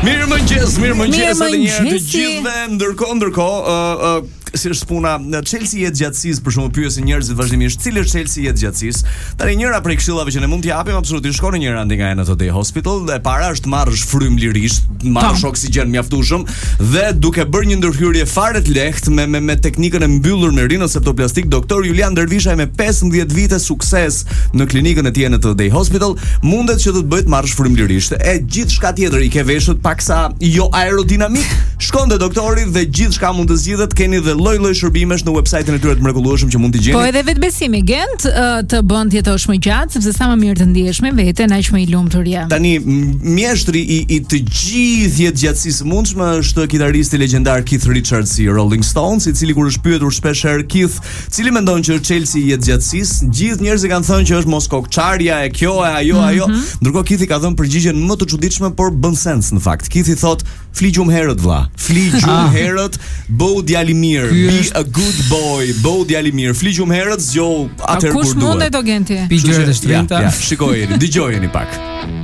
Mirëmëngjes edhe një herë të gjithëve. Ndërkohë, si është puna, Chelsea jetë gjatësisë, për shembull, pyesin njerëzit vazhdimisht, cilë është Chelsea jetë gjatësisë. Tani njëra prej këshillave që ne mund t'japim absolutisht, shkoni një randi nga Another Day Hospital dhe para është marrësh frym lirisht, marrësh oksigjen mjaftueshëm dhe duke bërë një ndërhyrje fare të lehtë me teknikën e mbyllur me rinoseptoplastik, doktor Julian Dervishaj me 15 vite sukses në klinikën e tij Another Day Hospital, mundet që të bëhet marrësh frym lirisht. E gjithçka tjetër i ke veshët paksa jo aerodinamik, shkon te doktori dhe gjithçka mund të zgjidhet. Keni dhe lloj-lloj shërbimesh në website-in e tyre të mrekullueshëm që mund t'i gjeni. Po edhe vetbesimi Gent të bën të jetosh më gjatë, sepse sa më mirë të ndihesh me veten, aq më i lumtur je. Tani mjeshtri i të gjithë jetë gjatësisë mundshme është kitaristi legjendar Keith Richards i Rolling Stones, i cili kur është pyetur shpesh herë Keith, cili mendon që Chelsea jetë gjatësisë, gjithë njerëzit kanë thënë që është mos kokçarja e kjo e ajo. Ndërkohë Keith i ka dhënë përgjigjen më të çuditshme, por bën sens në fakt. Keith i thot: "Fli gjumë herët vlla. Fli gjumë herët, bëu djali mirë. Be a good boy. Bëu djali mirë. Fli gjumë herët, zgjo atëherë kur duhet." Kush mundet o Genti? Pi gjëra të shtrenjta. Ja, shikojeni, dëgjojeni pak.